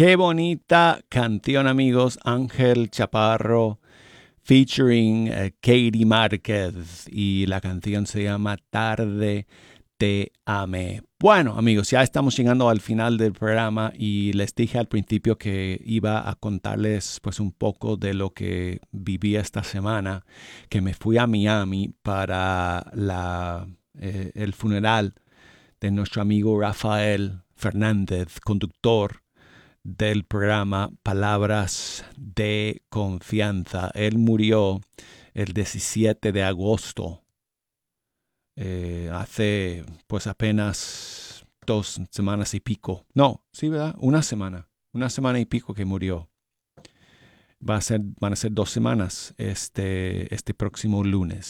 Qué bonita canción, amigos. Ángel Chaparro featuring Katie Márquez. Y la canción se llama Tarde te amé. Bueno, amigos, ya estamos llegando al final del programa y les dije al principio que iba a contarles pues un poco de lo que viví esta semana, que me fui a Miami para el funeral de nuestro amigo Rafael Fernández, conductor del programa Palabras de Confianza. Él murió el 17 de agosto. Hace pues apenas 2 semanas y pico. No, sí, ¿verdad? Una semana y pico que murió. Van a ser 2 semanas este próximo lunes.